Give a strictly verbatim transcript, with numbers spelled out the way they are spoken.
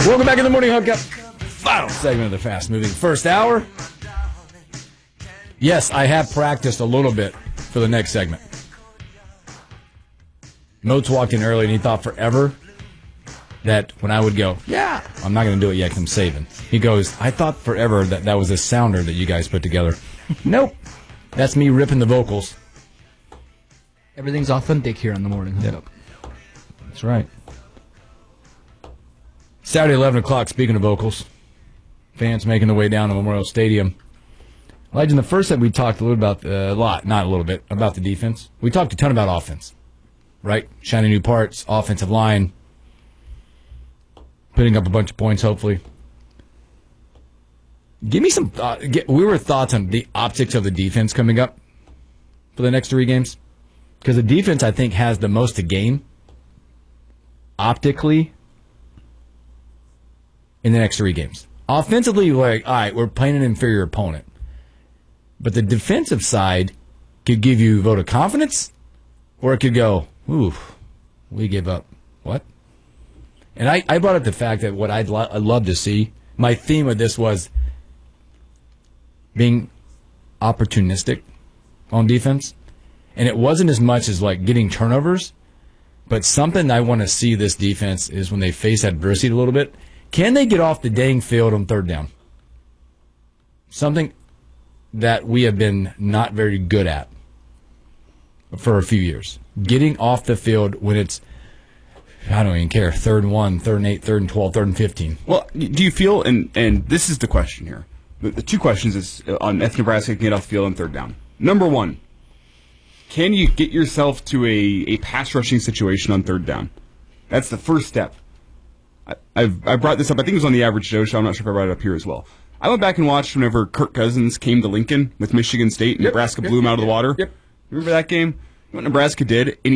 Welcome back in the morning hookup. Final segment of the fast moving first hour. Yes, I have practiced a little bit for the next segment. Moats walked in early and he thought forever that when I would go, yeah, I'm not going to do it yet because I'm saving. He goes, I thought forever that that was a sounder that you guys put together. Nope. That's me ripping the vocals. Everything's authentic here on the morning hookup. Yep. That's right. Saturday, eleven o'clock, speaking of vocals, fans making their way down to Memorial Stadium. Elijah, in the first set, we talked a little about, uh, a lot, not a little bit, about the defense. We talked a ton about offense, right? Shiny new parts, offensive line, putting up a bunch of points, hopefully. Give me some thought. Get, we were thoughts on the optics of the defense coming up for the next three games. Because the defense, I think, has the most to gain optically in the next three games. Offensively, like, all right, we're playing an inferior opponent. But the defensive side could give you a vote of confidence, or it could go, ooh, we give up. What? And I, I brought up the fact that what I'd, lo- I'd love to see, my theme of this was being opportunistic on defense. And it wasn't as much as like getting turnovers, but something I want to see this defense is when they face adversity a little bit, can they get off the dang field on third down? Something that we have been not very good at for a few years. Getting off the field when it's, I don't even care, third and one, third and eight, third and twelve, third and fifteen. Well, do you feel, and, and this is the question here, the, the two questions is on if Nebraska can get off the field on third down. Number one, can you get yourself to a, a pass rushing situation on third down? That's the first step. I, I've I brought this up, I think it was on the Average Joe show, I'm not sure if I brought it up here as well. I went back and watched whenever Kirk Cousins came to Lincoln with Michigan State and yep, Nebraska yep, blew him out of the yep, water. Yep. Remember that game? What Nebraska did? And